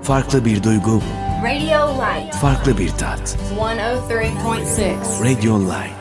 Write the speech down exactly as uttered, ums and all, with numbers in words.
Farklı bir duygu, Radio Light farklı bir tat. one oh three point six. Radio Light.